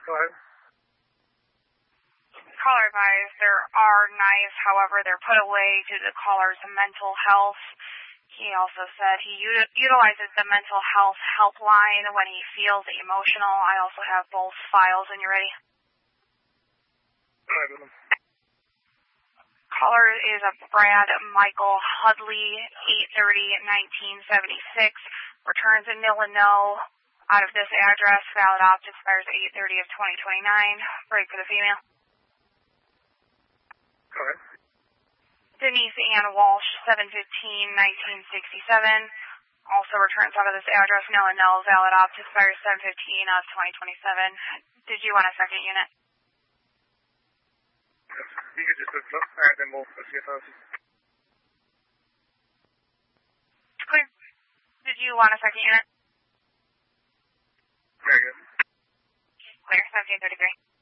Go ahead. Caller advised there are knives, however, they're put away due to the caller's mental health. He also said he utilizes the mental health helpline when he feels emotional. I also have both files when you're ready. Go ahead with them. Caller is a Brad Michael Hudley, 8/30/1976. Returns a nil and no out of this address. Valid opt expires 8/30 of 2029. Break for the female. Go ahead. Denise Ann Walsh, 7/15/1967. Also returns out of this address, nil and no. Valid opt expires 7/15 of 2027. Did you want a second unit? You could just look, and then we'll see if I Clear. Did you want a second unit? Very good. Clear, 1733.